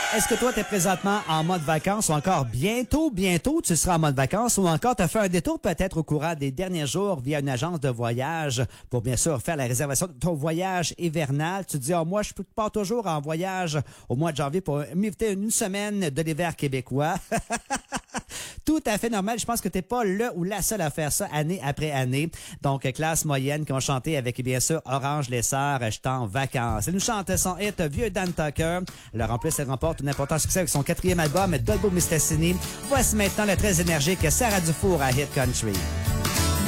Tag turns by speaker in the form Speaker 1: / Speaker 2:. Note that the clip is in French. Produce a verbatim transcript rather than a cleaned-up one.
Speaker 1: Est-ce que toi, tu es présentement en mode vacances ou encore bientôt, bientôt, tu seras en mode vacances ou encore tu as fait un détour peut-être au courant des derniers jours via une agence de voyage pour bien sûr faire la réservation de ton voyage hivernal. Tu te dis, oh, moi, je pars toujours en voyage au mois de janvier pour m'éviter une semaine de l'hiver québécois. Tout à fait normal. Je pense que t'es pas le ou la seule à faire ça année après année. Donc, classe moyenne qui ont chanté avec, bien sûr, Orange Lessard, je suis en vacances. Elle nous chante son hit Vieux Dan Tucker. Alors, en plus, elle remporte un important succès avec son quatrième album, Dolbo Mistassini. Voici maintenant le très énergique Sarah Dufour à Hit Country.